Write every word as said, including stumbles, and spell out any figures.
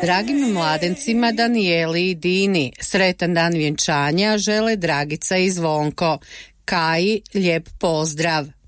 Dragim mladencima Danijeli i Dini sretan dan vjenčanja žele Dragica i Zvonko. Kaji lijep pozdrav.